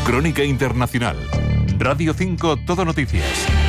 Crónica Internacional. Radio 5 Todo Noticias.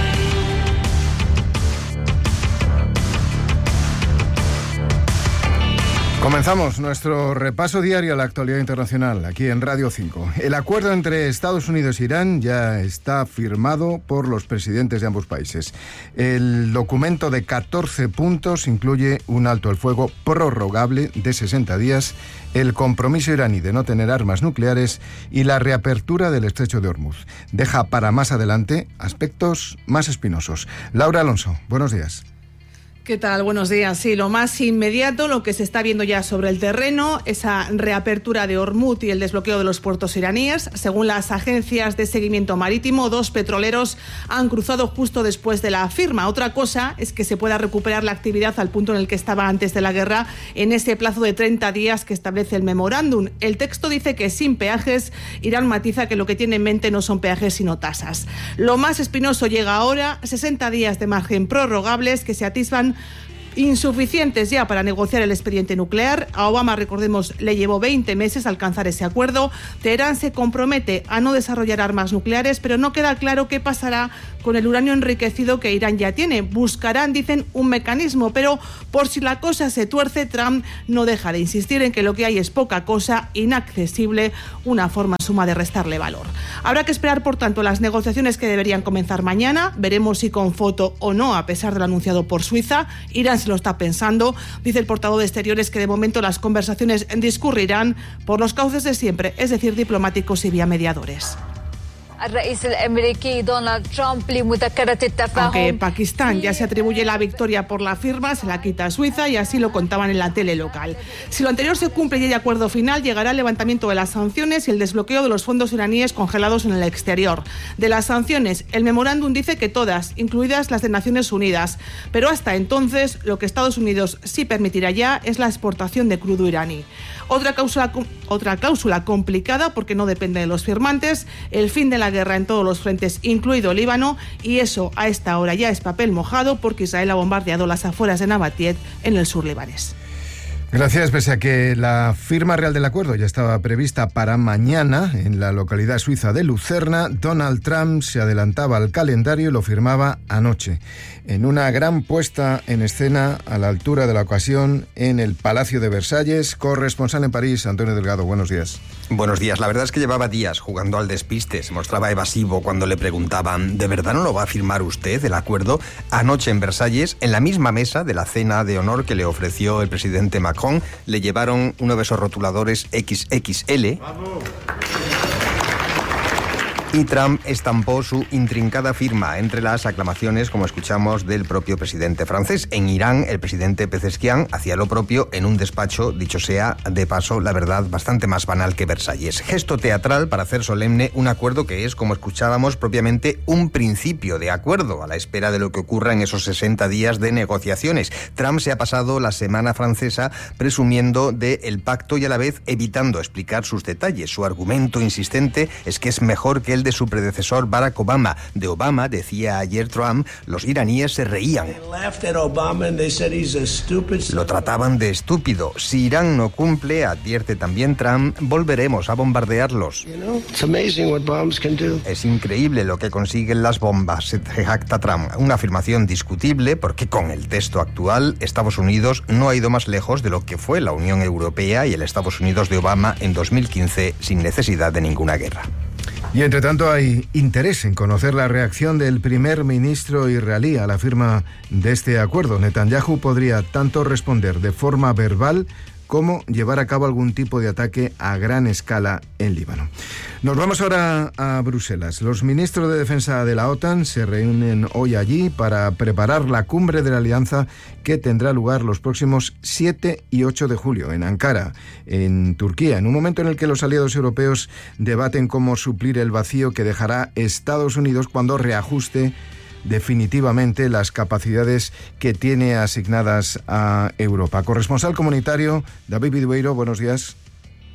Comenzamos nuestro repaso diario a la actualidad internacional, aquí en Radio 5. El acuerdo entre Estados Unidos e Irán ya está firmado por los presidentes de ambos países. El documento de 14 puntos incluye un alto al fuego prorrogable de 60 días, el compromiso iraní de no tener armas nucleares y la reapertura del estrecho de Hormuz. Deja para más adelante aspectos más espinosos. Laura Alonso, buenos días. ¿Qué tal? Buenos días. Sí, lo más inmediato, lo que se está viendo ya sobre el terreno, esa reapertura de Hormuz y el desbloqueo de los puertos iraníes. Según las agencias de seguimiento marítimo, 2 petroleros han cruzado justo después de la firma. Otra cosa es que se pueda recuperar la actividad al punto en el que estaba antes de la guerra, en ese plazo de 30 días que establece el memorándum. El texto dice que sin peajes. Irán matiza que lo que tiene en mente no son peajes sino tasas. Lo más espinoso llega ahora, 60 días de margen prorrogables que se atisban insuficientes ya para negociar el expediente nuclear. A Obama, recordemos, le llevó 20 meses alcanzar ese acuerdo. Teherán se compromete a no desarrollar armas nucleares, pero no queda claro qué pasará con el uranio enriquecido que Irán ya tiene. Buscarán, dicen, un mecanismo, pero por si la cosa se tuerce, Trump no deja de insistir en que lo que hay es poca cosa, inaccesible, una forma suma de restarle valor. Habrá que esperar, por tanto, las negociaciones que deberían comenzar mañana. Veremos si con foto o no, a pesar de lo anunciado por Suiza. Irán se lo está pensando. Dice el portavoz de Exteriores que de momento las conversaciones discurrirán por los cauces de siempre, es decir, diplomáticos y vía mediadores. Aunque Pakistán ya se atribuye la victoria por la firma, se la quita a Suiza y así lo contaban en la tele local. Si lo anterior se cumple y hay acuerdo final, llegará el levantamiento de las sanciones y el desbloqueo de los fondos iraníes congelados en el exterior. De las sanciones, el memorándum dice que todas, incluidas las de Naciones Unidas, pero hasta entonces lo que Estados Unidos sí permitirá ya es la exportación de crudo iraní. Otra cláusula complicada porque no depende de los firmantes, el fin de la guerra en todos los frentes, incluido Líbano, y eso a esta hora ya es papel mojado porque Israel ha bombardeado las afueras de Nabatiet en el sur libanés. Gracias. Pese a que la firma real del acuerdo ya estaba prevista para mañana en la localidad suiza de Lucerna, Donald Trump se adelantaba al calendario y lo firmaba anoche, en una gran puesta en escena a la altura de la ocasión en el Palacio de Versalles. Corresponsal en París, Antonio Delgado, buenos días. Buenos días. La verdad es que llevaba días jugando al despiste. Se mostraba evasivo cuando le preguntaban: ¿de verdad no lo va a firmar usted, el acuerdo? Anoche en Versalles, en la misma mesa de la cena de honor que le ofreció el presidente Macron, le llevaron uno de esos rotuladores XXL. ¡Vamos! Y Trump estampó su intrincada firma entre las aclamaciones, como escuchamos, del propio presidente francés. En Irán, el presidente Pezeshkian hacía lo propio en un despacho, dicho sea de paso, la verdad, bastante más banal que Versalles. Gesto teatral para hacer solemne un acuerdo que es, como escuchábamos, propiamente un principio de acuerdo, a la espera de lo que ocurra en esos 60 días de negociaciones. Trump se ha pasado la semana francesa presumiendo del pacto y a la vez evitando explicar sus detalles. Su argumento insistente es que es mejor que el de su predecesor Barack Obama. De Obama, decía ayer Trump, los iraníes se reían. Lo trataban de estúpido. Si Irán no cumple, advierte también Trump, volveremos a bombardearlos. Es increíble lo que consiguen las bombas, se jacta Trump. Una afirmación discutible porque con el texto actual, Estados Unidos no ha ido más lejos de lo que fue la Unión Europea y el Estados Unidos de Obama en 2015 sin necesidad de ninguna guerra. Y entre tanto hay interés en conocer la reacción del primer ministro israelí a la firma de este acuerdo. Netanyahu podría tanto responder de forma verbal como llevar a cabo algún tipo de ataque a gran escala en Líbano. Nos vamos ahora a Bruselas. Los ministros de Defensa de la OTAN se reúnen hoy allí para preparar la cumbre de la Alianza que tendrá lugar los próximos 7 y 8 de julio en Ankara, en Turquía, en un momento en el que los aliados europeos debaten cómo suplir el vacío que dejará Estados Unidos cuando reajuste definitivamente las capacidades que tiene asignadas a Europa. Corresponsal comunitario David Vidueiro, buenos días.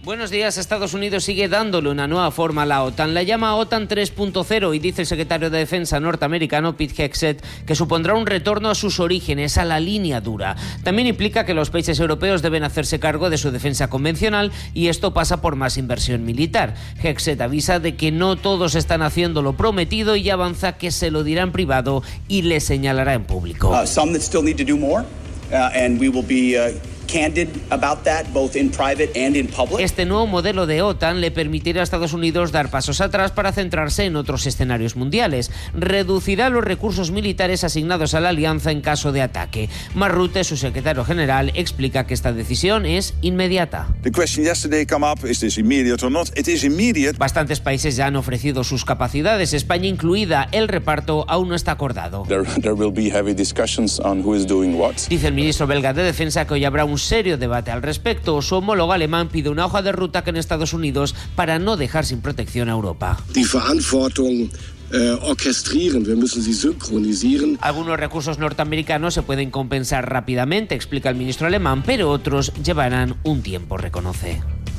Buenos días. Estados Unidos sigue dándole una nueva forma a la OTAN. La llama OTAN 3.0 y dice el secretario de Defensa norteamericano Pete Hegseth que supondrá un retorno a sus orígenes, a la línea dura. También implica que los países europeos deben hacerse cargo de su defensa convencional y esto pasa por más inversión militar. Hegseth avisa de que no todos están haciendo lo prometido y avanza que se lo dirá en privado y le señalará en público. Some that still need to do more, and we will be candid about that, both in private and in public. Este nuevo modelo de OTAN le permitirá a Estados Unidos dar pasos atrás para centrarse en otros escenarios mundiales. Reducirá los recursos militares asignados a la alianza en caso de ataque. Mark Rutte, su secretario general, explica que esta decisión es inmediata. The question yesterday come up, is this immediate or not? It is immediate. Bastantes países ya han ofrecido sus capacidades, España incluida. El reparto aún no está acordado. There will be heavy discussions on who is doing what. Dice el ministro belga de Defensa que hoy habrá un serio debate al respecto. Su homólogo alemán pide una hoja de ruta que en Estados Unidos para no dejar sin protección a Europa. Die Verantwortung orchestrieren, wir müssen sie synchronisieren. Algunos recursos norteamericanos se pueden compensar rápidamente, explica el ministro alemán, pero otros llevarán un tiempo, reconoce.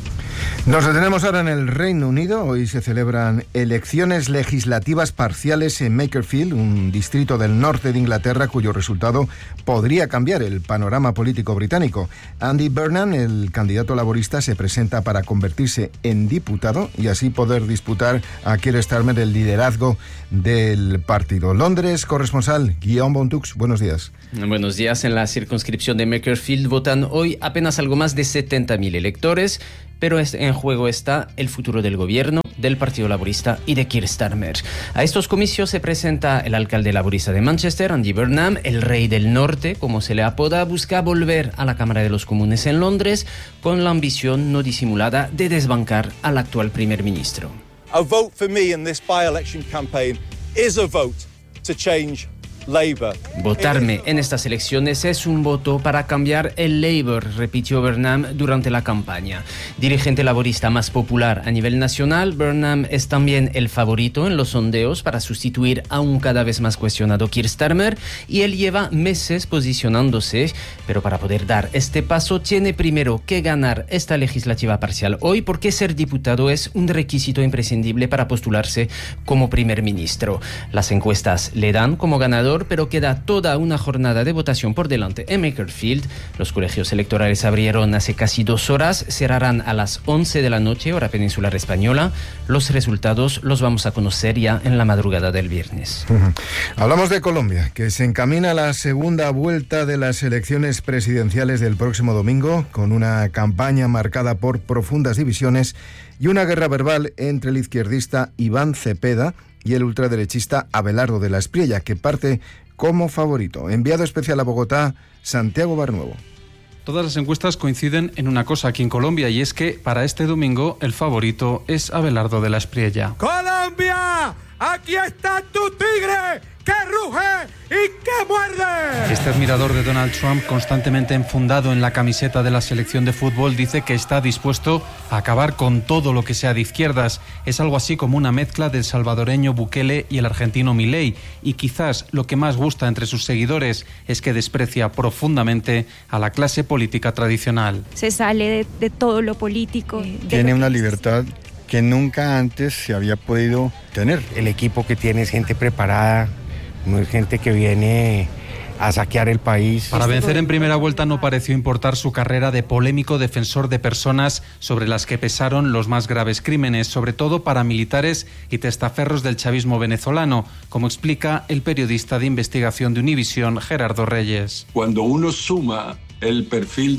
Nos detenemos ahora en el Reino Unido. Hoy se celebran elecciones legislativas parciales en Makerfield, un distrito del norte de Inglaterra cuyo resultado podría cambiar el panorama político británico. Andy Burnham, el candidato laborista, se presenta para convertirse en diputado y así poder disputar a Keir Starmer el liderazgo del partido. Londres, corresponsal Guillaume Bontux, buenos días. Buenos días. En la circunscripción de Makerfield votan hoy apenas algo más de 70.000 electores, pero en juego está el futuro del gobierno, del Partido Laborista y de Keir Starmer. A estos comicios se presenta el alcalde laborista de Manchester, Andy Burnham, el rey del norte, como se le apoda, busca volver a la Cámara de los Comunes en Londres con la ambición no disimulada de desbancar al actual primer ministro. A vote for me in this by-election campaign is a vote to change Labour. Votarme en estas elecciones es un voto para cambiar el Labour, repitió Burnham durante la campaña. Dirigente laborista más popular a nivel nacional, Burnham es también el favorito en los sondeos para sustituir a un cada vez más cuestionado Keir Starmer y él lleva meses posicionándose, pero para poder dar este paso tiene primero que ganar esta legislativa parcial hoy porque ser diputado es un requisito imprescindible para postularse como primer ministro. Las encuestas le dan como ganador, pero queda toda una jornada de votación por delante en Makerfield. Los colegios electorales abrieron hace casi 2 horas, cerrarán a las 11 de la noche, hora peninsular española. Los resultados los vamos a conocer ya en la madrugada del viernes. Hablamos de Colombia, que se encamina a la segunda vuelta de las elecciones presidenciales del próximo domingo, con una campaña marcada por profundas divisiones y una guerra verbal entre el izquierdista Iván Cepeda y el ultraderechista Abelardo de la Espriella, que parte como favorito. Enviado especial a Bogotá, Santiago Barnuevo. Todas las encuestas coinciden en una cosa aquí en Colombia, y es que para este domingo el favorito es Abelardo de la Espriella. ¡Colombia! ¡Aquí está tu tigre! ¡Que ruge y que muerde! Este admirador de Donald Trump, constantemente enfundado en la camiseta de la selección de fútbol, dice que está dispuesto a acabar con todo lo que sea de izquierdas. Es algo así como una mezcla del salvadoreño Bukele y el argentino Milei. Y quizás lo que más gusta entre sus seguidores es que desprecia profundamente a la clase política tradicional. Se sale de todo lo político. Tiene una libertad que nunca antes se había podido tener. El equipo que tiene es gente preparada, no es gente que viene a saquear el país. Para vencer en primera vuelta no pareció importar su carrera de polémico defensor de personas sobre las que pesaron los más graves crímenes, sobre todo paramilitares y testaferros del chavismo venezolano, como explica el periodista de investigación de Univisión, Gerardo Reyes. Cuando uno suma el perfil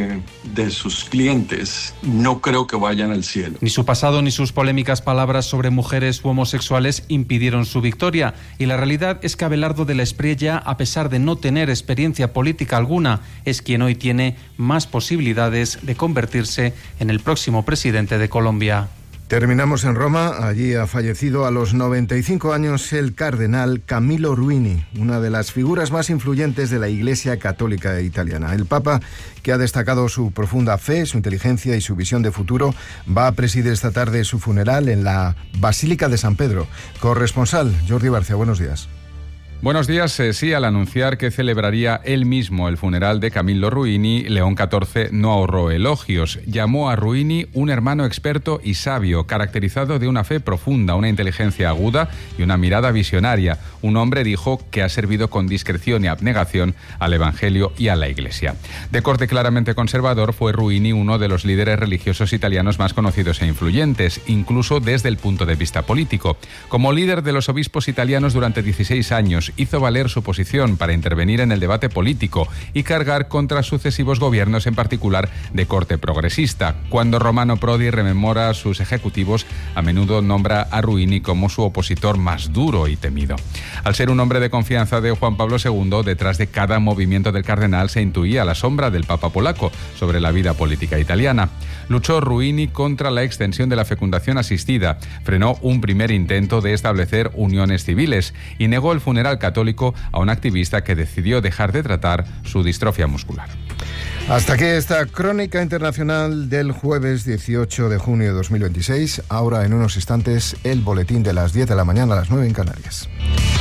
de sus clientes, no creo que vayan al cielo. Ni su pasado ni sus polémicas palabras sobre mujeres u homosexuales impidieron su victoria, y la realidad es que Abelardo de la Espriella, a pesar de no tener experiencia política alguna, es quien hoy tiene más posibilidades de convertirse en el próximo presidente de Colombia. Terminamos en Roma. Allí ha fallecido a los 95 años el cardenal Camillo Ruini, una de las figuras más influyentes de la Iglesia Católica italiana. El Papa, que ha destacado su profunda fe, su inteligencia y su visión de futuro, va a presidir esta tarde su funeral en la Basílica de San Pedro. Corresponsal Jordi Barcia, buenos días. Buenos días. Sí, al anunciar que celebraría él mismo el funeral de Camillo Ruini, León XIV no ahorró elogios. Llamó a Ruini un hermano experto y sabio, caracterizado de una fe profunda, una inteligencia aguda y una mirada visionaria. Un hombre, dijo, que ha servido con discreción y abnegación al Evangelio y a la Iglesia. De corte claramente conservador, fue Ruini uno de los líderes religiosos italianos más conocidos e influyentes, incluso desde el punto de vista político. Como líder de los obispos italianos durante 16 años, hizo valer su posición para intervenir en el debate político y cargar contra sucesivos gobiernos, en particular de corte progresista. Cuando Romano Prodi rememora sus ejecutivos, a menudo nombra a Ruini como su opositor más duro y temido. Al ser un hombre de confianza de Juan Pablo II, detrás de cada movimiento del cardenal se intuía la sombra del Papa polaco sobre la vida política italiana. Luchó Ruini contra la extensión de la fecundación asistida, frenó un primer intento de establecer uniones civiles y negó el funeral católico a un activista que decidió dejar de tratar su distrofia muscular. Hasta aquí esta crónica internacional del jueves 18 de junio de 2026. Ahora, en unos instantes, el boletín de las 10 de la mañana a las 9 en Canarias.